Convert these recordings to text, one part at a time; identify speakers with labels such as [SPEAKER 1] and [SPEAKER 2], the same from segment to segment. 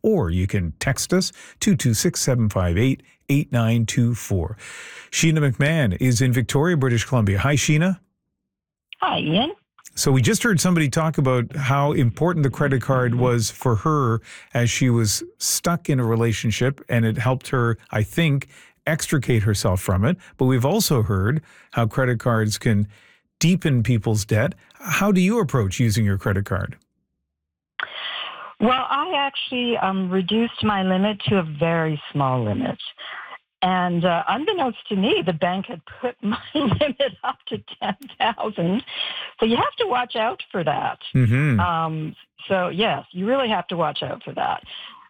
[SPEAKER 1] or you can text us 226-758-8924. Sheena McMahon is in Victoria, British Columbia. Hi, Sheena.
[SPEAKER 2] Hi, Ian.
[SPEAKER 1] So we just heard somebody talk about how important the credit card was for her as she was stuck in a relationship, and it helped her, I think, extricate herself from it. But we've also heard how credit cards can deepen people's debt. How do you approach using your credit card?
[SPEAKER 2] Well, I actually reduced my limit to a very small limit. And unbeknownst to me, the bank had put my limit up to 10,000. So you have to watch out for that.
[SPEAKER 1] Mm-hmm.
[SPEAKER 2] So yes, you really have to watch out for that.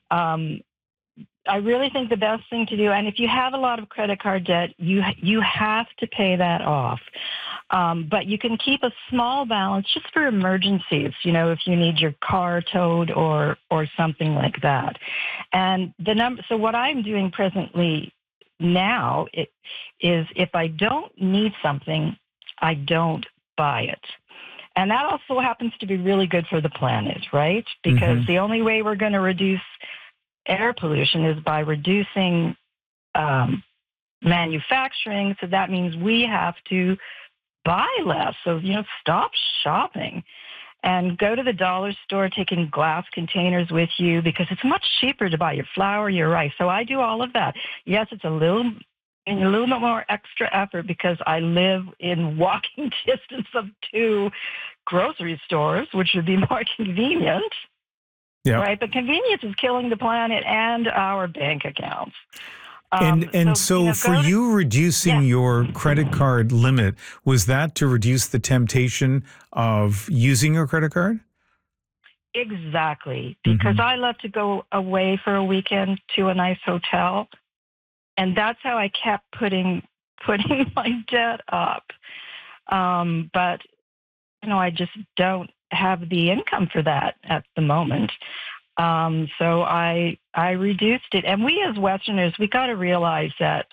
[SPEAKER 2] I really think the best thing to do, and if you have a lot of credit card debt, you have to pay that off. But you can keep a small balance just for emergencies, if you need your car towed or something like that. And so what I'm doing presently now is if I don't need something, I don't buy it. And that also happens to be really good for the planet, right? Because the only way we're going to reduce air pollution is by reducing manufacturing. So that means we have to buy less. So, stop shopping and go to the dollar store taking glass containers with you because it's much cheaper to buy your flour, your rice. So I do all of that. Yes, it's a little bit more extra effort because I live in walking distance of 2 grocery stores, which would be more convenient.
[SPEAKER 1] Yeah.
[SPEAKER 2] Right. But convenience is killing the planet and our bank accounts.
[SPEAKER 1] So for you reducing your credit card limit, was that to reduce the temptation of using your credit card?
[SPEAKER 2] Exactly. Because I love to go away for a weekend to a nice hotel. And that's how I kept putting my debt up. But, I just don't have the income for that at the moment. So I reduced it. And we as Westerners, we got to realize that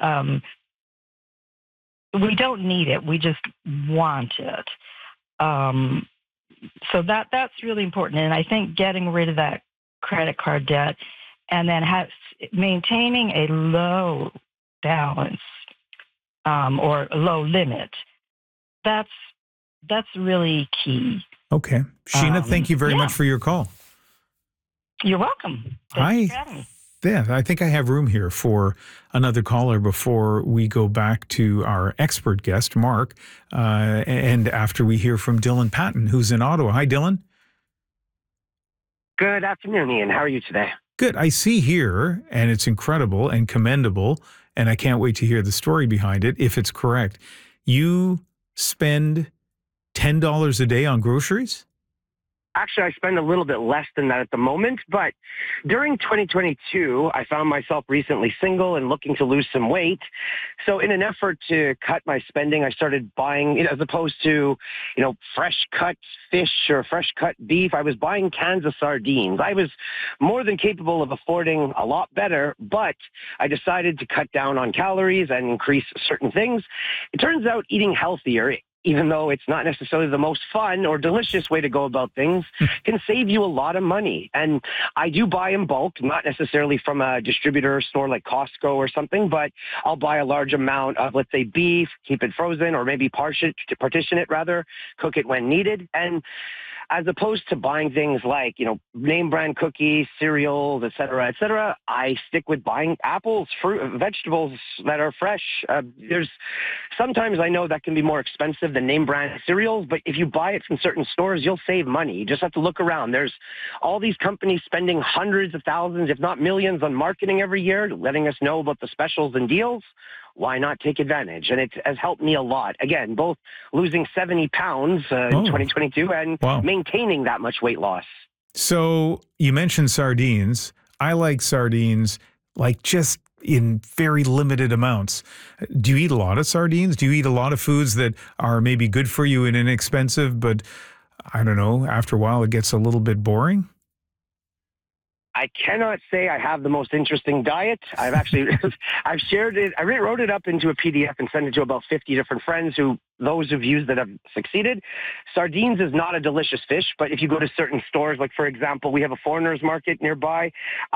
[SPEAKER 2] we don't need it. We just want it. So that's really important. And I think getting rid of that credit card debt and then maintaining a low balance or a low limit, that's really key.
[SPEAKER 1] Okay. Sheena, thank you very much for your call.
[SPEAKER 2] You're welcome. Thanks for having me.
[SPEAKER 1] Yeah, I think I have room here for another caller before we go back to our expert guest, Mark, and after we hear from Dylan Patton, who's in Ottawa. Hi, Dylan.
[SPEAKER 3] Good afternoon, Ian. How are you today?
[SPEAKER 1] Good. I see here, and it's incredible and commendable, and I can't wait to hear the story behind it, if it's correct. You spend $10 a day on groceries?
[SPEAKER 3] Actually, I spend a little bit less than that at the moment, but during 2022, I found myself recently single and looking to lose some weight. So in an effort to cut my spending, I started buying, as opposed to, fresh cut fish or fresh cut beef, I was buying cans of sardines. I was more than capable of affording a lot better, but I decided to cut down on calories and increase certain things. It turns out eating healthier, even though it's not necessarily the most fun or delicious way to go about things, can save you a lot of money. And I do buy in bulk, not necessarily from a distributor store like Costco or something, but I'll buy a large amount of, let's say, beef, keep it frozen, or maybe partition it rather, cook it when needed. And as opposed to buying things like, name brand cookies, cereals, et cetera, I stick with buying apples, fruit, vegetables that are fresh. Sometimes I know that can be more expensive than name brand cereals, but if you buy it from certain stores, you'll save money. You just have to look around. There's all these companies spending hundreds of thousands, if not millions, on marketing every year, letting us know about the specials and deals. Why not take advantage? And it has helped me a lot. Again, both losing 70 pounds in 2022 and maintaining that much weight loss.
[SPEAKER 1] So you mentioned sardines. I like sardines just in very limited amounts. Do you eat a lot of sardines? Do you eat a lot of foods that are maybe good for you and inexpensive, but I don't know, after a while it gets a little bit boring?
[SPEAKER 3] I cannot say I have the most interesting diet. I've shared it. I wrote it up into a PDF and sent it to about 50 different friends those of you that have succeeded. Sardines is not a delicious fish, but if you go to certain stores, like for example, we have a foreigners market nearby.